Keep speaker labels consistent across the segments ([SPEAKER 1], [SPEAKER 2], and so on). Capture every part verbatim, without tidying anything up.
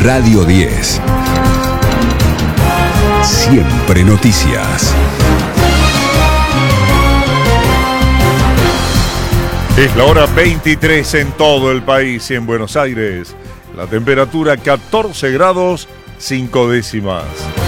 [SPEAKER 1] Radio diez. Siempre noticias.
[SPEAKER 2] Es la hora veintitrés en todo el país y en Buenos Aires. La temperatura catorce grados, cinco décimas.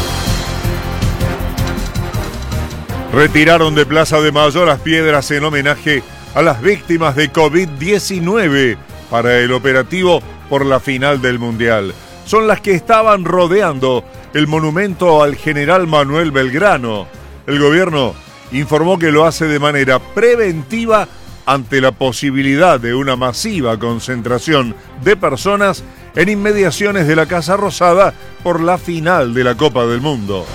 [SPEAKER 2] Retiraron de Plaza de Mayo las piedras en homenaje a las víctimas de COVID diecinueve para el operativo por la final del Mundial. Son las que estaban rodeando el monumento al general Manuel Belgrano. El gobierno informó que lo hace de manera preventiva ante la posibilidad de una masiva concentración de personas en inmediaciones de la Casa Rosada por la final de la Copa del Mundo.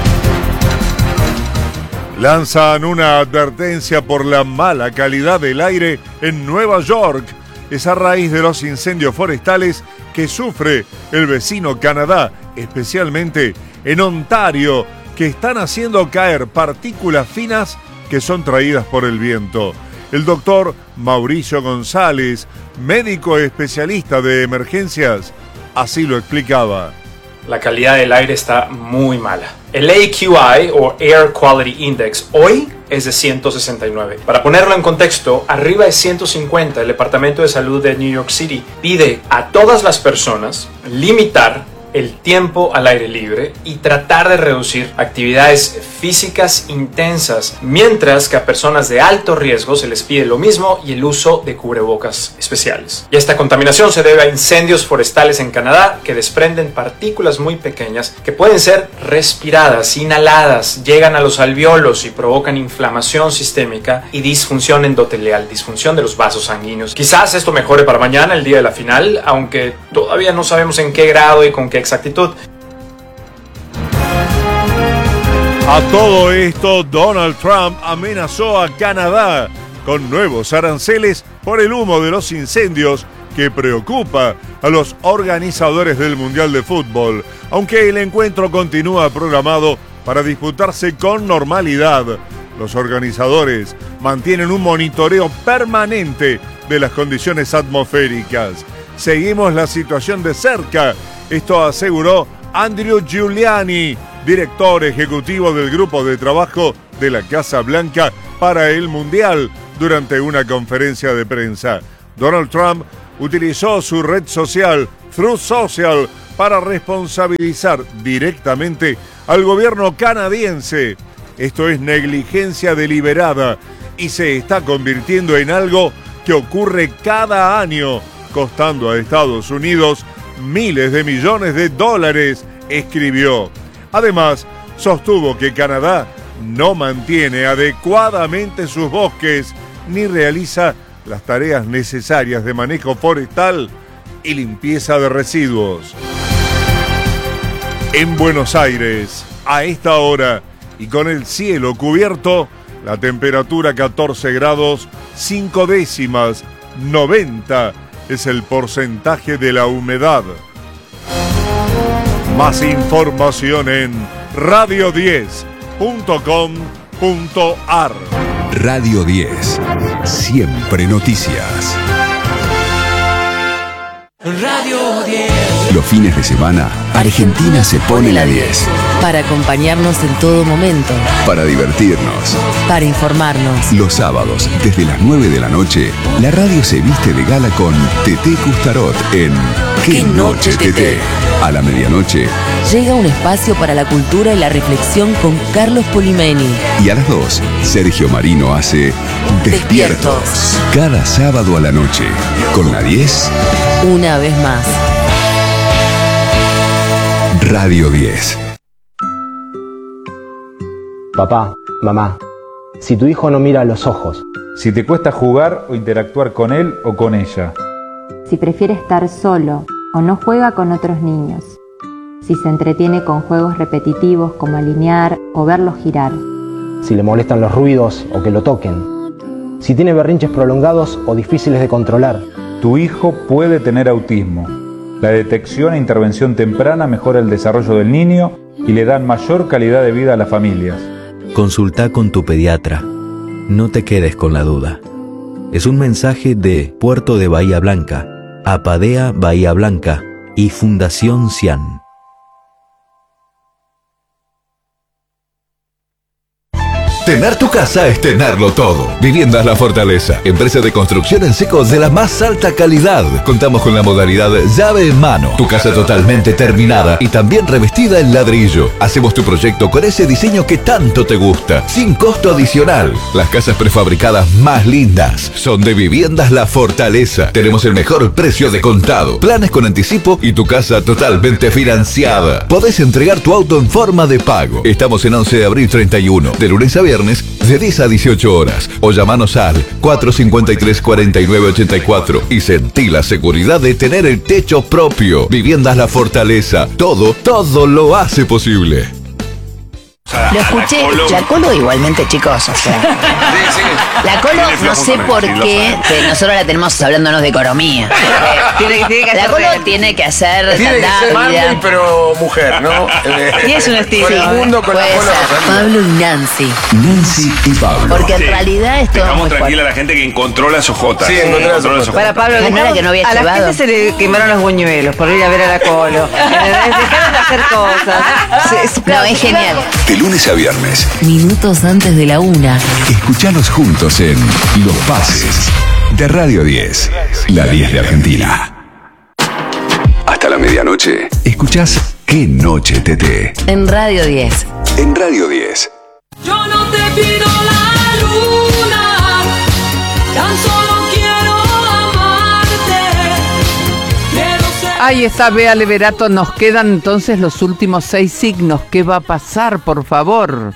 [SPEAKER 2] Lanzan una advertencia por la mala calidad del aire en Nueva York. Es a raíz de los incendios forestales que sufre el vecino Canadá, especialmente en Ontario, que están haciendo caer partículas finas que son traídas por el viento. El doctor Mauricio González, médico especialista de emergencias, así lo explicaba.
[SPEAKER 3] La calidad del aire está muy mala. El A Q I, o Air Quality Index, hoy es de ciento sesenta y nueve. Para ponerlo en contexto, arriba de ciento cincuenta, el Departamento de Salud de New York City pide a todas las personas limitar el tiempo al aire libre y tratar de reducir actividades físicas intensas, mientras que a personas de alto riesgo se les pide lo mismo y el uso de cubrebocas especiales. Y esta contaminación se debe a incendios forestales en Canadá que desprenden partículas muy pequeñas que pueden ser respiradas, inhaladas, llegan a los alvéolos y provocan inflamación sistémica y disfunción endotelial, disfunción de los vasos sanguíneos. Quizás esto mejore para mañana, el día de la final, aunque todavía no sabemos en qué grado y con qué exactitud.
[SPEAKER 2] A todo esto, Donald Trump amenazó a Canadá con nuevos aranceles por el humo de los incendios que preocupa a los organizadores del Mundial de Fútbol, aunque el encuentro continúa programado para disputarse con normalidad. Los organizadores mantienen un monitoreo permanente de las condiciones atmosféricas. Seguimos la situación de cerca. Esto aseguró Andrew Giuliani, director ejecutivo del grupo de trabajo de la Casa Blanca para el Mundial, durante una conferencia de prensa. Donald Trump utilizó su red social, Truth Social, para responsabilizar directamente al gobierno canadiense. Esto es negligencia deliberada y se está convirtiendo en algo que ocurre cada año, costando a Estados Unidos miles de millones de dólares, escribió. Además, sostuvo que Canadá no mantiene adecuadamente sus bosques ni realiza las tareas necesarias de manejo forestal y limpieza de residuos. En Buenos Aires, a esta hora y con el cielo cubierto, la temperatura catorce grados, cinco décimas, noventa es el porcentaje de la humedad. Más información en radio diez punto com punto a r.
[SPEAKER 1] Radio diez. Siempre noticias.
[SPEAKER 4] Radio diez.
[SPEAKER 1] Los fines de semana, Argentina se pone la diez.
[SPEAKER 5] Para acompañarnos en todo momento.
[SPEAKER 1] Para divertirnos.
[SPEAKER 5] Para informarnos.
[SPEAKER 1] Los sábados, desde las nueve de la noche, la radio se viste de gala con Teté Custarot en ¿Qué noche, Teté? A la medianoche.
[SPEAKER 5] Llega un espacio para la cultura y la reflexión con Carlos Polimeni.
[SPEAKER 1] Y a las dos, Sergio Marino hace Despiertos. Despiertos. Cada sábado a la noche. Con la diez.
[SPEAKER 5] Una vez más.
[SPEAKER 1] Radio diez.
[SPEAKER 6] Papá, mamá, si tu hijo no mira a los ojos.
[SPEAKER 7] Si te cuesta jugar o interactuar con él o con ella.
[SPEAKER 8] Si prefiere estar solo o no juega con otros niños. Si se entretiene con juegos repetitivos como alinear o verlos girar.
[SPEAKER 6] Si le molestan los ruidos o que lo toquen. Si tiene berrinches prolongados o difíciles de controlar.
[SPEAKER 7] Tu hijo puede tener autismo. La detección e intervención temprana mejora el desarrollo del niño y le dan mayor calidad de vida a las familias.
[SPEAKER 9] Consulta con tu pediatra. No te quedes con la duda. Es un mensaje de Puerto de Bahía Blanca, APADEA Bahía Blanca y Fundación Cian.
[SPEAKER 1] Tener tu casa es tenerlo todo. Viviendas La Fortaleza, empresa de construcción en seco de la más alta calidad. Contamos con la modalidad llave en mano. Tu casa totalmente terminada y también revestida en ladrillo. Hacemos tu proyecto con ese diseño que tanto te gusta, sin costo adicional. Las casas prefabricadas más lindas son de Viviendas La Fortaleza. Tenemos el mejor precio de contado, planes con anticipo y tu casa totalmente financiada. Podés entregar tu auto en forma de pago. Estamos en once de abril treinta y uno, de lunes a viernes, de diez a dieciocho horas, o llamanos al cuatro cinco tres, cuatro nueve ocho cuatro y sentí la seguridad de tener el techo propio. Viviendas La Fortaleza, todo, todo lo hace posible.
[SPEAKER 10] Lo escuché, la Colo, la Colo igualmente, chicos, o sea. Sí, sí. La Colo, no sé por qué, que nosotros la tenemos hablándonos de economía. tiene, tiene que la Colo de, tiene que hacer
[SPEAKER 11] tiene que ser Marvel, pero mujer, ¿no?
[SPEAKER 10] Y es un estilo.
[SPEAKER 11] Con el mundo, con
[SPEAKER 10] puede
[SPEAKER 11] la Colo.
[SPEAKER 5] Pablo y Nancy.
[SPEAKER 1] Nancy y Pablo.
[SPEAKER 10] Porque en
[SPEAKER 12] sí.
[SPEAKER 10] realidad es todo
[SPEAKER 12] Dejamos
[SPEAKER 10] muy
[SPEAKER 12] tranquila
[SPEAKER 10] fuerte.
[SPEAKER 12] a la gente que encontró las ojotas.
[SPEAKER 11] Sí, encontró las ojotas.
[SPEAKER 13] Para Pablo,
[SPEAKER 10] no era que no había
[SPEAKER 13] a la
[SPEAKER 10] llevado.
[SPEAKER 13] gente se le quemaron los buñuelos por ir a ver a la Colo. Dejaron de hacer cosas.
[SPEAKER 10] Sí, sí, no, es genial.
[SPEAKER 1] De lunes a viernes.
[SPEAKER 5] Minutos antes de la una.
[SPEAKER 1] Escuchanos juntos en Los Pases de Radio diez, la diez de Argentina. Hasta la medianoche, escuchás Qué Noche T T.
[SPEAKER 5] En Radio diez.
[SPEAKER 1] En Radio diez.
[SPEAKER 4] Yo no te pido la luna, tan solo quiero amarte. Quiero ser...
[SPEAKER 14] Ahí está, Bea Leverato. Nos quedan entonces los últimos seis signos. ¿Qué va a pasar, por favor?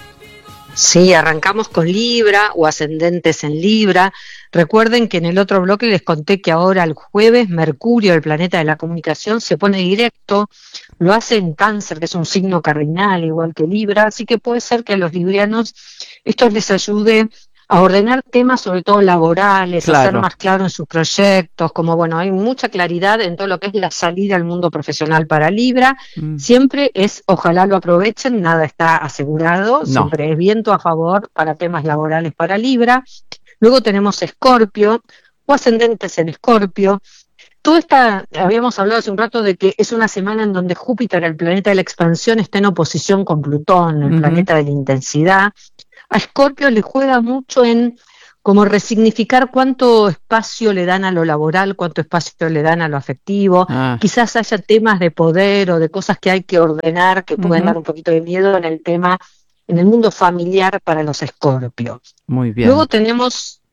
[SPEAKER 15] Sí, arrancamos con Libra o ascendentes en Libra. Recuerden que en el otro bloque les conté que ahora el jueves Mercurio, el planeta de la comunicación, se pone directo, lo hace en Cáncer, que es un signo cardinal igual que Libra, así que puede ser que a los librianos esto les ayude a ordenar temas, sobre todo laborales,
[SPEAKER 14] claro.
[SPEAKER 15] a ser más claro en sus proyectos, como bueno, hay mucha claridad en todo lo que es la salida al mundo profesional para Libra. Mm. Siempre es, ojalá lo aprovechen, nada está asegurado, no. Siempre es viento a favor para temas laborales para Libra. Luego tenemos Escorpio o ascendentes en Escorpio. Todo esta, habíamos hablado hace un rato de que es una semana en donde Júpiter, el planeta de la expansión, está en oposición con Plutón, el uh-huh. planeta de la intensidad. A Escorpio le juega mucho en como resignificar cuánto espacio le dan a lo laboral, cuánto espacio le dan a lo afectivo. Ah. Quizás haya temas de poder o de cosas que hay que ordenar que pueden uh-huh. dar un poquito de miedo en el tema, en el mundo familiar para los Escorpios.
[SPEAKER 14] Muy bien.
[SPEAKER 15] Luego tenemos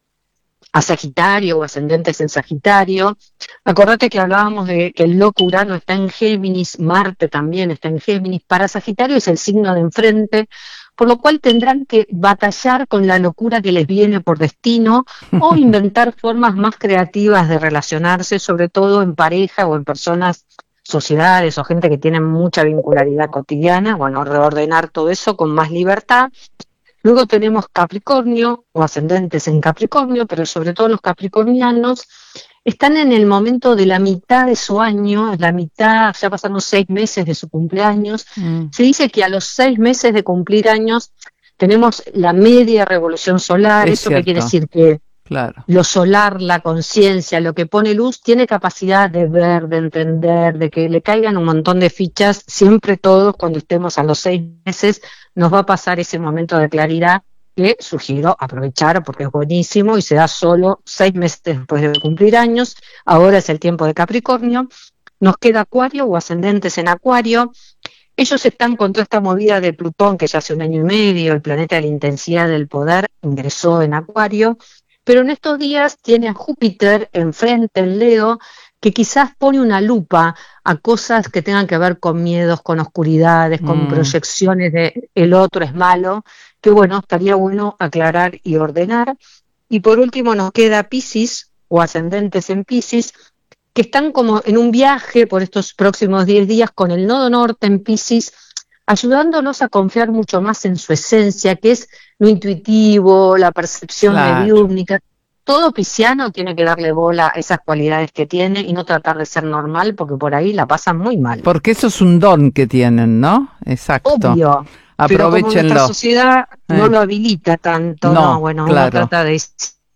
[SPEAKER 15] a Sagitario o ascendentes en Sagitario. Acordate que hablábamos de que el loco Urano está en Géminis, Marte también está en Géminis. Para Sagitario es el signo de enfrente, por lo cual tendrán que batallar con la locura que les viene por destino o inventar formas más creativas de relacionarse, sobre todo en pareja o en personas, sociedades o gente que tienen mucha vincularidad cotidiana. Bueno, reordenar todo eso con más libertad. Luego tenemos Capricornio o ascendentes en Capricornio, pero sobre todo los capricornianos están en el momento de la mitad de su año, la mitad, ya pasaron seis meses de su cumpleaños. Mm. Se dice que a los seis meses de cumplir años tenemos la media revolución solar. Es ¿Eso cierto. Qué quiere decir? Que
[SPEAKER 14] claro.
[SPEAKER 15] Lo solar, la conciencia, lo que pone luz, tiene capacidad de ver, de entender, de que le caigan un montón de fichas. Siempre todos, cuando estemos a los seis meses, nos va a pasar ese momento de claridad que sugiero aprovechar porque es buenísimo y se da solo seis meses después de cumplir años. Ahora es el tiempo de Capricornio. Nos queda Acuario o ascendentes en Acuario. Ellos están con toda esta movida de Plutón, que ya hace un año y medio, el planeta de la intensidad del poder, ingresó en Acuario, pero en estos días tiene a Júpiter enfrente en Leo, que quizás pone una lupa a cosas que tengan que ver con miedos, con oscuridades, con mm. proyecciones de el otro es malo, que bueno, estaría bueno aclarar y ordenar. Y por último nos queda Piscis, o ascendentes en Piscis, que están como en un viaje por estos próximos diez días con el nodo norte en Piscis, ayudándonos a confiar mucho más en su esencia, que es lo intuitivo, la percepción claro. mediúmnica. Todo pisciano tiene que darle bola a esas cualidades que tiene y no tratar de ser normal, porque por ahí la pasan muy mal.
[SPEAKER 14] Porque eso es un don que tienen, ¿no? Exacto.
[SPEAKER 15] Obvio.
[SPEAKER 14] Aprovechenlo.
[SPEAKER 15] Pero como nuestra sociedad eh. no lo habilita tanto, no, no bueno, claro. uno trata de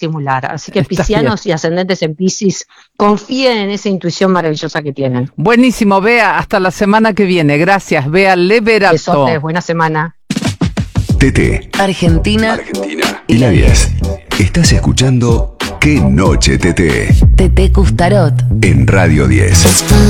[SPEAKER 15] estimular. Así que
[SPEAKER 14] Está
[SPEAKER 15] piscianos y ascendentes en Piscis, confíen en esa intuición maravillosa que tienen.
[SPEAKER 14] Buenísimo, Bea, hasta la semana que viene. Gracias, Bea Leverato.
[SPEAKER 15] Besotes, buena semana.
[SPEAKER 16] T T
[SPEAKER 5] Argentina.
[SPEAKER 16] Argentina y la diez. Estás escuchando Qué Noche T T
[SPEAKER 5] T T Custarot.
[SPEAKER 16] en Radio diez.